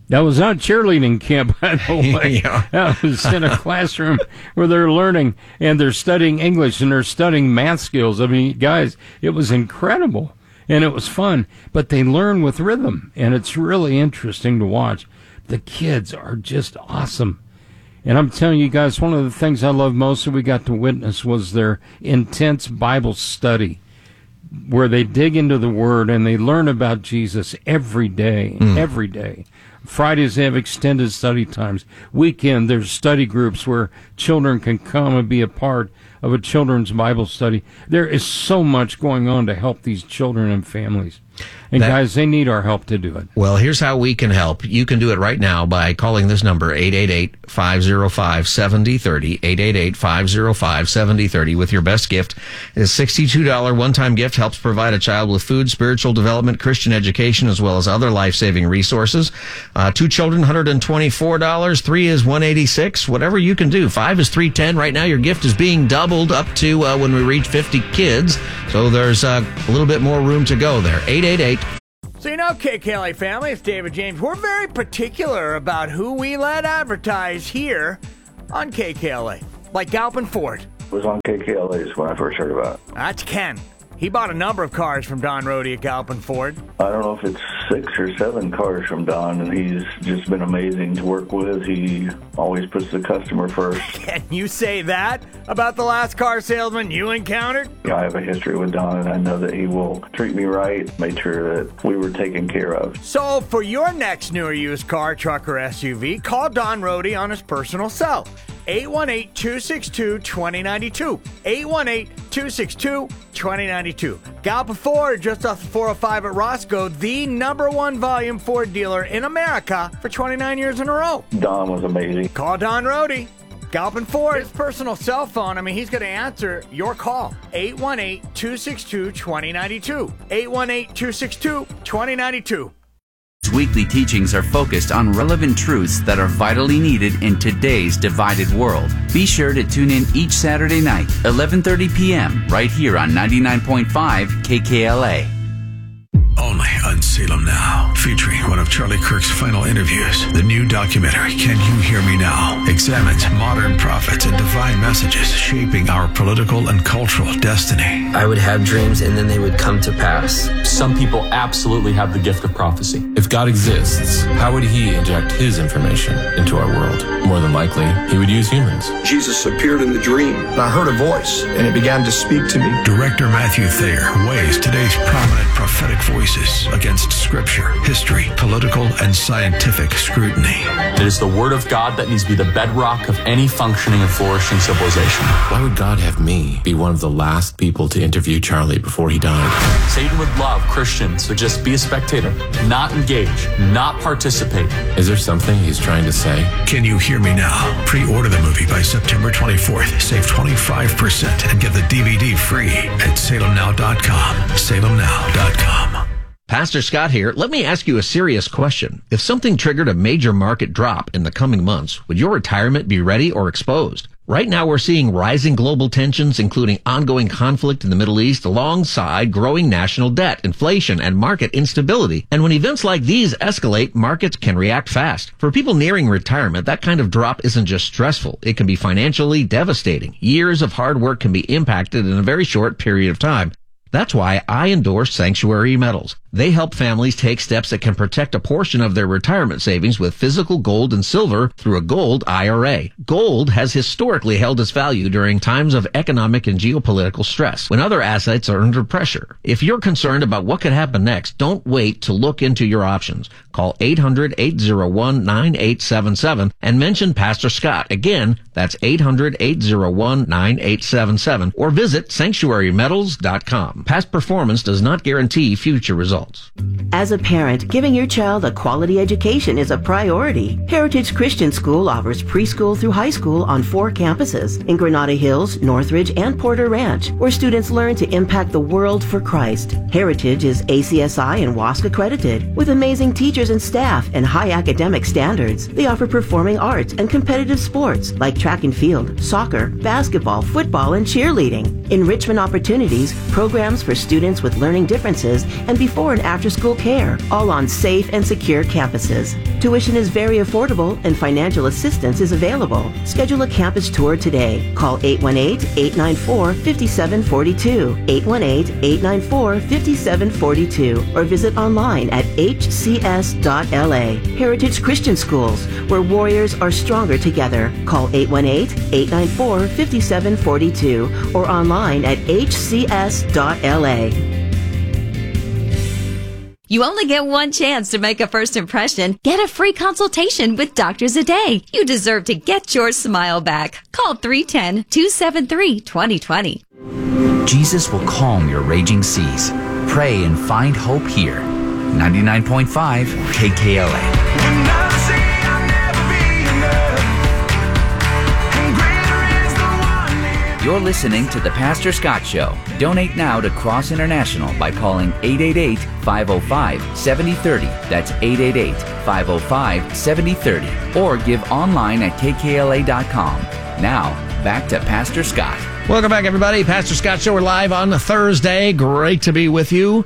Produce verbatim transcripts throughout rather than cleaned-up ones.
That was not cheerleading camp, by the way. Yeah. That was in a classroom where they're learning, and they're studying English, and they're studying math skills. I mean, guys, it was incredible, and it was fun. But they learn with rhythm, and it's really interesting to watch. The kids are just awesome. And I'm telling you guys, one of the things I love most that we got to witness was their intense Bible study, where they dig into the Word and they learn about Jesus every day, mm. every day. Fridays they have extended study times. Weekend there's study groups where children can come and be a part of a children's Bible study. There is so much going on to help these children and families. And that, guys, they need our help to do it. Well, here's how we can help. You can do it right now by calling this number, eight eight eight, five oh five, seven oh three oh, eight eight eight, five oh five, seven oh three oh, with your best gift. A sixty-two dollars one-time gift helps provide a child with food, spiritual development, Christian education, as well as other life-saving resources. Uh, two children, one hundred twenty-four dollars. Three is one hundred eighty-six dollars. Whatever you can do. Five is three hundred ten dollars. Right now, your gift is being doubled up to uh, when we reach fifty kids. So there's uh, a little bit more room to go there. eight eight eight. So you know, K K L A family, it's David James. We're very particular about who we let advertise here on K K L A, like Galpin Ford. It was on K K L A's when I first heard about it. That's Ken. He bought a number of cars from Don Rohde at Galpin Ford. I don't know if it's six or seven cars from Don, and he's just been amazing to work with. He always puts the customer first. Can you say that about the last car salesman you encountered? I have a history with Don, and I know that he will treat me right, make sure that we were taken care of. So for your next new or used car, truck, or S U V, call Don Rohde on his personal cell. eight one eight, two six two, two zero nine two. eight one eight, two six two, two zero nine two. Galpin Ford, just off the four oh five at Roscoe, the number one volume Ford dealer in America for twenty-nine years in a row. Don was amazing. Call Don Rohde. Galpin Ford, his personal cell phone, I mean, he's going to answer your call. eight one eight, two six two, two zero nine two. eight one eight, two six two, two zero nine two. Weekly teachings are focused on relevant truths that are vitally needed in today's divided world. Be sure to tune in each Saturday night, eleven thirty p.m., right here on ninety-nine point five K K L A. Only on Salem Now, featuring one of Charlie Kirk's final interviews. The new documentary, Can You Hear Me Now?, examines modern prophets and divine messages shaping our political and cultural destiny. I would have dreams and then they would come to pass. Some people absolutely have the gift of prophecy. If God exists, how would he inject his information into our world? More than likely, he would use humans. Jesus appeared in the dream, and I heard a voice, and it began to speak to me. Director Matthew Thayer weighs today's prominent prophetic voices against scripture, history, political, and scientific scrutiny. It is the word of God that needs to be the bedrock of any functioning and flourishing civilization. Why would God have me be one of the last people to interview Charlie before he died? Satan would love Christians to just be a spectator, not engage, not participate. Is there something he's trying to say? Can You Hear Me Now? Pre-order the movie by September twenty-fourth. Save twenty-five percent and get the D V D free at salem now dot com. salem now dot com. Pastor Scott here. Let me ask you a serious question. If something triggered a major market drop in the coming months, would your retirement be ready or exposed? Right now we're seeing rising global tensions, including ongoing conflict in the Middle East, alongside growing national debt, inflation, and market instability. And when events like these escalate, markets can react fast. For people nearing retirement, that kind of drop isn't just stressful. It can be financially devastating. Years of hard work can be impacted in a very short period of time. That's why I endorse Sanctuary Metals. They help families take steps that can protect a portion of their retirement savings with physical gold and silver through a gold I R A. Gold has historically held its value during times of economic and geopolitical stress, when other assets are under pressure. If you're concerned about what could happen next, don't wait to look into your options. Call eight hundred, eight oh one, nine eight seven seven and mention Pastor Scott. Again, that's eight hundred, eight oh one, nine eight seven seven, or visit sanctuary metals dot com. Past performance does not guarantee future results. As a parent, giving your child a quality education is a priority. Heritage Christian School offers preschool through high school on four campuses in Granada Hills, Northridge, and Porter Ranch, where students learn to impact the world for Christ. Heritage is A C S I and W A S C accredited, with amazing teachers and staff and high academic standards. They offer performing arts and competitive sports like track and field, soccer, basketball, football, and cheerleading. Enrichment opportunities, programs for students with learning differences, and before and after-school care, all on safe and secure campuses. Tuition is very affordable and financial assistance is available. Schedule a campus tour today. Call eight one eight, eight nine four, five seven four two, eight one eight, eight nine four, five seven four two, or visit online at h c s dot l a. Heritage Christian Schools, where warriors are stronger together. Call eight one eight, eight nine four, five seven four two or online at h c s dot l a. You only get one chance to make a first impression. Get a free consultation with Doctor Zade. You deserve to get your smile back. Call three one zero, two seven three, two zero two zero. Jesus will calm your raging seas. Pray and find hope here. ninety-nine point five K K L A. You're listening to The Pastor Scott Show. Donate now to Cross International by calling eight eight eight, five oh five, seven oh three oh. That's eight eight eight, five oh five, seven oh three oh. Or give online at k k l a dot com. Now, back to Pastor Scott. Welcome back, everybody. Pastor Scott Show. We're live on Thursday. Great to be with you.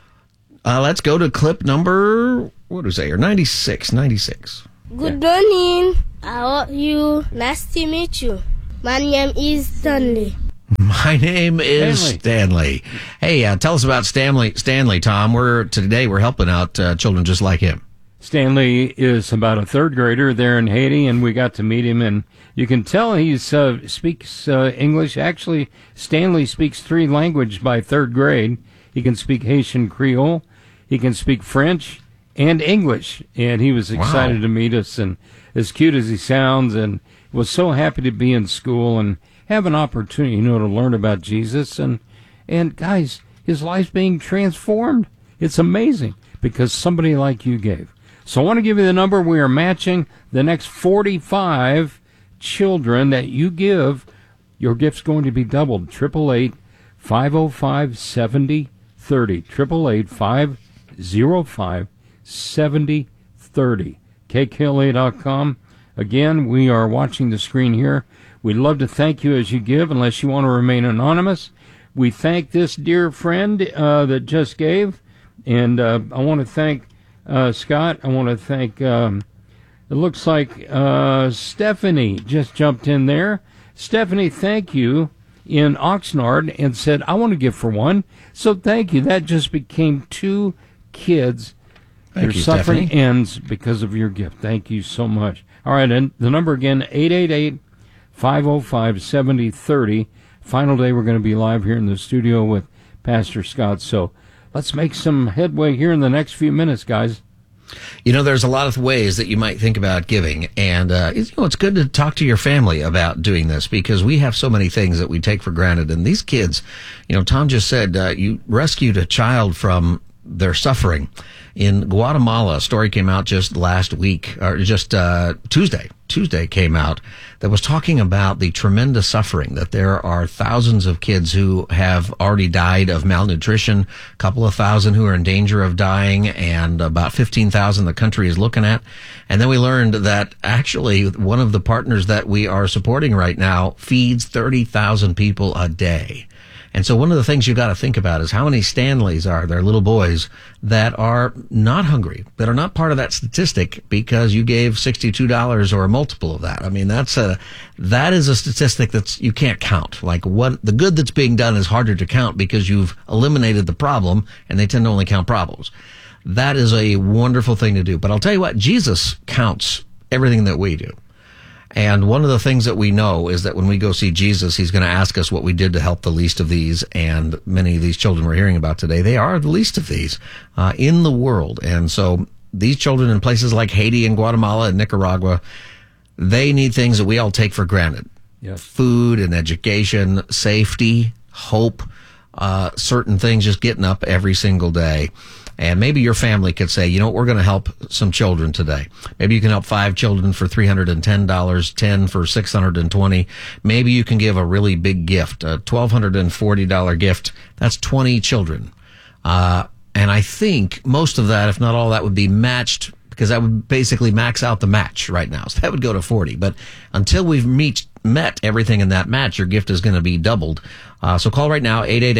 Uh, let's go to clip number, what do we say here? ninety-six, ninety-six. Good morning. How are you? Nice to meet you. My name is Stanley. My name is Stanley. Stanley. Hey, uh, tell us about Stanley. Stanley, Tom. We're today we're helping out uh, children just like him. Stanley is about a third grader there in Haiti, and we got to meet him, and you can tell he uh, speaks uh, English. Actually, Stanley speaks three languages by third grade. He can speak Haitian Creole, he can speak French, and English. And he was excited wow. to meet us, and as cute as he sounds, and was so happy to be in school and have an opportunity, you know, to learn about Jesus. And, and guys, his life's being transformed. It's amazing because somebody like you gave. So I want to give you the number. We are matching the next forty-five children that you give. Your gift's going to be doubled. eight eight eight, five oh five, seven oh three oh. eight eight eight, five oh five, seven oh three oh. K K L A dot com. Again, we are watching the screen here. We'd love to thank you as you give, unless you want to remain anonymous. We thank this dear friend uh, that just gave, and uh, I want to thank uh, Scott. I want to thank, um, it looks like uh, Stephanie just jumped in there. Stephanie, thank you, in Oxnard, and said, I want to give for one. So thank you. That just became two kids. Thank Your you, suffering Stephanie. ends because of your gift. Thank you so much. All right, and the number again, eight eight eight, five oh five, seven oh three oh. Final day, we're going to be live here in the studio with Pastor Scott. So let's make some headway here in the next few minutes, guys. You know, there's a lot of ways that you might think about giving, and uh, it's, you know, it's good to talk to your family about doing this because we have so many things that we take for granted. And these kids, you know, Tom just said uh, you rescued a child from their suffering. In Guatemala, a story came out just last week, or just uh, Tuesday. Tuesday came out that was talking about the tremendous suffering, that there are thousands of kids who have already died of malnutrition, a couple of thousand who are in danger of dying, and about fifteen thousand the country is looking at. And then we learned that actually one of the partners that we are supporting right now feeds thirty thousand people a day. And so one of the things you've got to think about is how many Stanleys are there, little boys, that are not hungry, that are not part of that statistic because you gave sixty-two dollars or a multiple of that. I mean, that's a, that is a statistic that's, you can't count. Like what, the good that's being done is harder to count because you've eliminated the problem and they tend to only count problems. That is a wonderful thing to do. But I'll tell you what, Jesus counts everything that we do. And one of the things that we know is that when we go see Jesus, he's going to ask us what we did to help the least of these. And many of these children we're hearing about today, they are the least of these uh, in the world. And so these children in places like Haiti and Guatemala and Nicaragua, they need things that we all take for granted. Yes. Food and education, safety, hope, uh, certain things, just getting up every single day. And maybe your family could say, you know what, we're going to help some children today. Maybe you can help five children for three hundred ten dollars, ten for six hundred twenty dollars. Maybe you can give a really big gift, a one thousand two hundred forty dollars gift. That's twenty children. Uh, and I think most of that, if not all that, would be matched because that would basically max out the match right now. So that would go to forty. But until we've meet, met everything in that match, your gift is going to be doubled. Uh, so call right now, eight eight eight,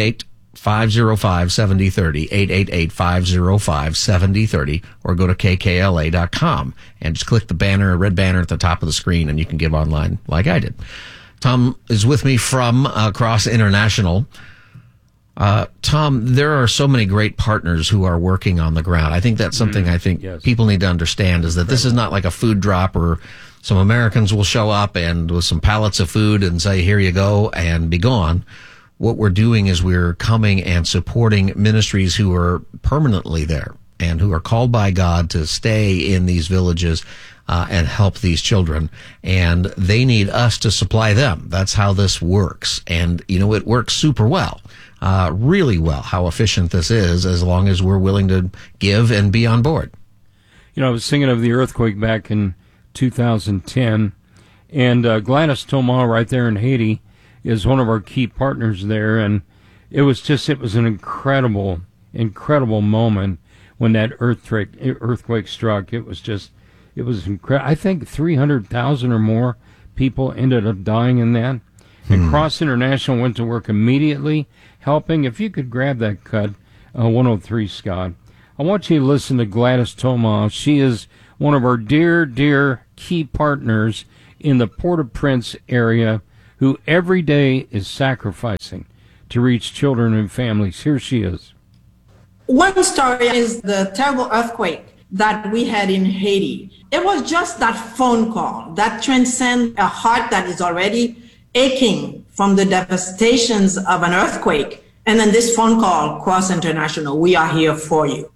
five oh five, seven oh three oh, eight eight eight, five oh five, seven oh three oh, or go to K K L A dot com and just click the banner, red banner at the top of the screen, and you can give online like I did. Tom is with me from uh, Cross International. Uh, Tom, there are so many great partners who are working on the ground. I think that's something mm, I think yes. people need to understand is that this is not like a food drop or some Americans will show up and with some pallets of food and say, here you go, and be gone. What we're doing is we're coming and supporting ministries who are permanently there and who are called by God to stay in these villages uh, and help these children. And they need us to supply them. That's how this works. And, you know, it works super well. Uh, really well, how efficient this is, as long as we're willing to give and be on board. You know, I was thinking of the earthquake back in two thousand ten, and uh, Gladys Toma right there in Haiti is one of our key partners there, and it was just, it was an incredible, incredible moment when that earthquake, earthquake struck. It was just, it was incredible. I think three hundred thousand or more people ended up dying in that, and hmm. Cross International went to work immediately, helping. If you could grab that cut, uh, one oh three, Scott. I want you to listen to Gladys Toma. She is one of our dear, dear key partners in the Port-au-Prince area who every day is sacrificing to reach children and families. Here she is. One story is the terrible earthquake that we had in Haiti. It was just that phone call that transcends a heart that is already aching from the devastations of an earthquake. And then this phone call, Cross International, we are here for you.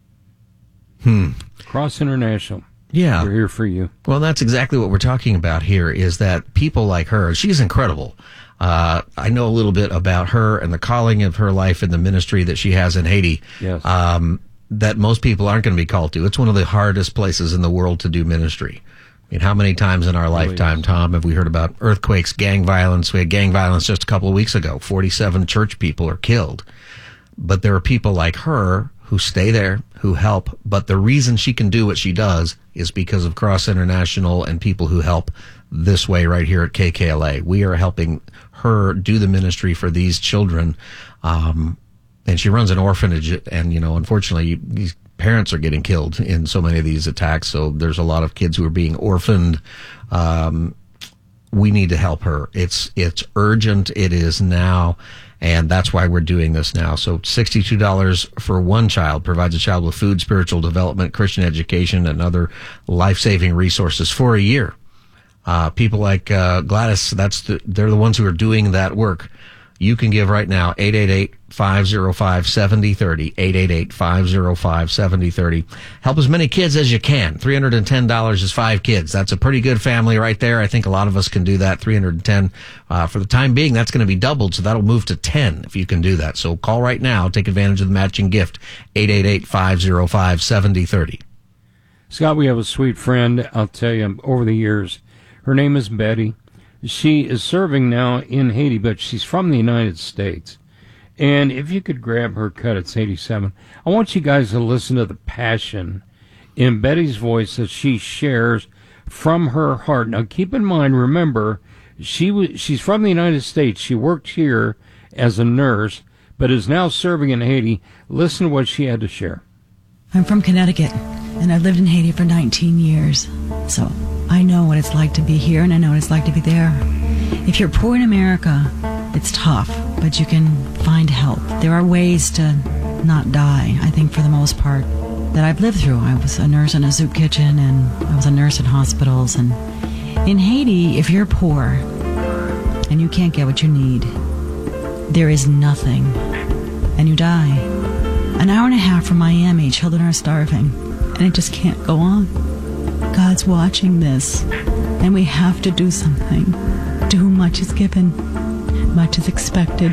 Hmm. Cross International. Yeah. We're here for you. Well, that's exactly what we're talking about here, is that people like her, she's incredible. Uh, I know a little bit about her and the calling of her life in the ministry that she has in Haiti. Yes. Um, that most people aren't going to be called to. It's one of the hardest places in the world to do ministry. I mean, how many times in our lifetime, Tom, have we heard about earthquakes, gang violence? We had gang violence just a couple of weeks ago. forty-seven church people are killed. But there are people like her who stay there, who help. But the reason she can do what she does is because of Cross International and people who help this way right here at K K L A. We are helping her do the ministry for these children. Um, and she runs an orphanage. And, you know, unfortunately, these parents are getting killed in so many of these attacks. So there's a lot of kids who are being orphaned. Um, we need to help her. It's, it's urgent. It is now. And that's why we're doing this now. So sixty-two dollars for one child provides a child with food, spiritual development, Christian education, and other life-saving resources for a year. Uh, people like, uh, Gladys, that's the, they're the ones who are doing that work. You can give right now, eight eight eight, five oh five, seven oh three oh, eight eight eight, five oh five, seven oh three oh. Help as many kids as you can. three hundred ten dollars is five kids. That's a pretty good family right there. I think a lot of us can do that. three hundred ten uh, for the time being, that's going to be doubled, so that'll move to ten if you can do that. So call right now. Take advantage of the matching gift. eight eight eight, five oh five, seven oh three oh. Scott, we have a sweet friend, I'll tell you, over the years. Her name is Betty. She is serving now in Haiti, but she's from the United States. And if you could grab her cut, it's eighty-seven. I want you guys to listen to the passion in Betty's voice that she shares from her heart. Now, keep in mind, remember, she was, she's from the United States. She worked here as a nurse, but is now serving in Haiti. Listen to what she had to share. I'm from Connecticut, and I've lived in Haiti for nineteen years. So I know what it's like to be here, and I know what it's like to be there. If you're poor in America, it's tough, but you can find help. There are ways to not die, I think, for the most part, that I've lived through. I was a nurse in a soup kitchen, and I was a nurse in hospitals. And in Haiti, if you're poor and you can't get what you need, there is nothing, and you die. An hour and a half from Miami, children are starving, and it just can't go on. God's watching this, and we have to do something. To whom much is given, much is expected.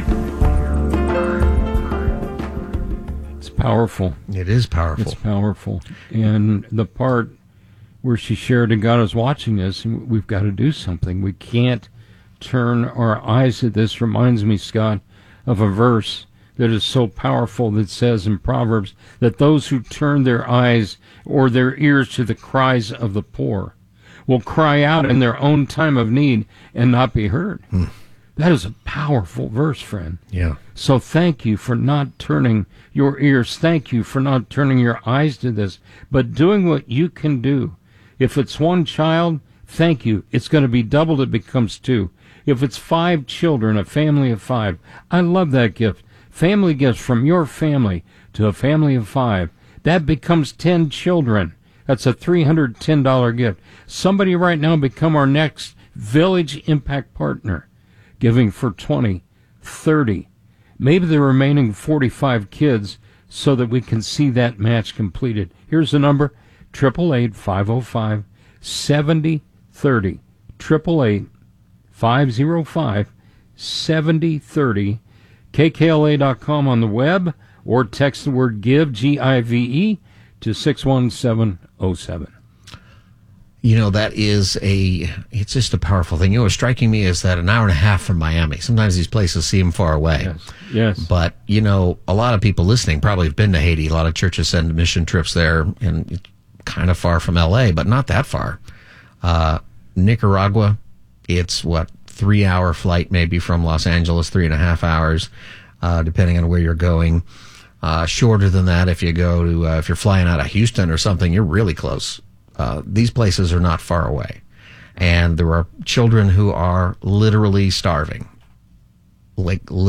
It's powerful. It is powerful. It's powerful. And the part where she shared, and God is watching this, and we've got to do something. We can't turn our eyes to this. Reminds me, Scott, of a verse that is so powerful that says in Proverbs that those who turn their eyes or their ears to the cries of the poor will cry out in their own time of need and not be heard. Hmm. That is a powerful verse, friend. Yeah. So thank you for not turning your ears. Thank you for not turning your eyes to this, but doing what you can do. If it's one child, thank you. It's going to be doubled. It becomes two. If it's five children, a family of five, I love that gift. Family gifts from your family to a family of five. That becomes ten children. That's a three hundred ten dollars gift. Somebody right now become our next Village Impact Partner, giving for twenty, thirty, maybe the remaining forty-five kids so that we can see that match completed. Here's the number, eight eight eight, five oh five, seven oh three oh, eight eight eight, five oh five, seven oh three oh, K K L A dot com on the web, or text the word GIVE, G I V E, to six one seven oh seven. You know, that is a, it's just a powerful thing. You know, what's striking me is that an hour and a half from Miami, sometimes these places seem far away. Yes, yes. But, you know, a lot of people listening probably have been to Haiti. A lot of churches send mission trips there, and it's kind of far from L A, but not that far. Uh, Nicaragua, it's what, three hour flight maybe from Los Angeles, three and a half hours, uh, depending on where you're going. Uh, shorter than that if you go to, uh, if you're flying out of Houston or something, you're really close. Uh, these places are not far away. And there are children who are literally starving. Like,